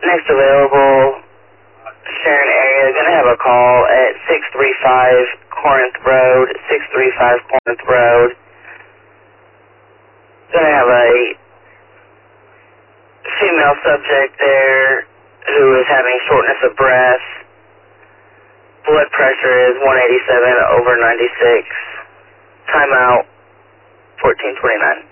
Next available, Sharon area, gonna have a call at 635 Corinth Road, 635 Corinth Road. Gonna have a female subject there who is having shortness of breath. Blood pressure is 187/96. Timeout 1429.